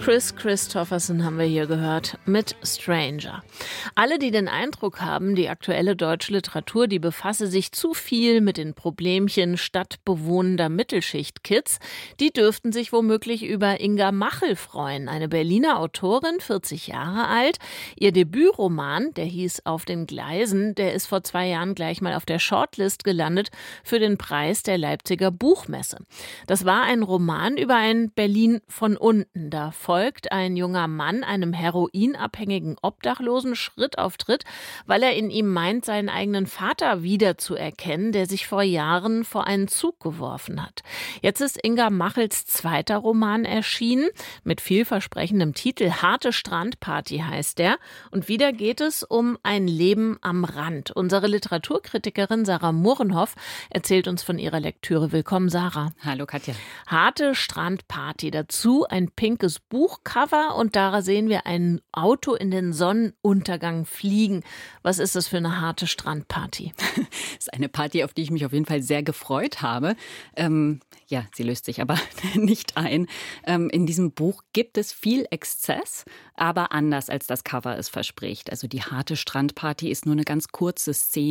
Kris Kristofferson haben wir hier gehört mit Stranger. Alle, die den Eindruck haben, die aktuelle deutsche Literatur, die befasse sich zu viel mit den Problemchen stadtbewohnender Mittelschicht-Kids, die dürften sich womöglich über Inga Machel freuen, eine Berliner Autorin, 40 Jahre alt. Ihr Debütroman, der hieß Auf den Gleisen, der ist vor 2 Jahren gleich mal auf der Shortlist gelandet für den Preis der Leipziger Buchmesse. Das war ein Roman über ein Berlin von unten. Da folgt ein junger Mann einem heroinabhängigen Obdachlosen Schritt auf Tritt, weil er in ihm meint, seinen eigenen Vater wiederzuerkennen, der sich vor Jahren vor einen Zug geworfen hat. Jetzt ist Inga Machels zweiter Roman erschienen, mit vielversprechendem Titel Harte Strandparty heißt der. Und wieder geht es um ein Leben am Rand. Unsere Literaturkritikerin Sarah Murenhoff erzählt uns von ihrer Lektüre. Willkommen, Sarah. Hallo, Katja. Harte Strandparty. Dazu ein pinkes Buchcover und darin sehen wir ein Auto in den Sonnenuntergang fliegen. Was ist das für eine harte Strandparty? Das ist eine Party, auf die ich mich auf jeden Fall sehr gefreut habe. Ja, sie löst sich aber nicht ein. In diesem Buch gibt es viel Exzess, aber anders als das Cover es verspricht. Also die harte Strandparty ist nur eine ganz kurze Szene.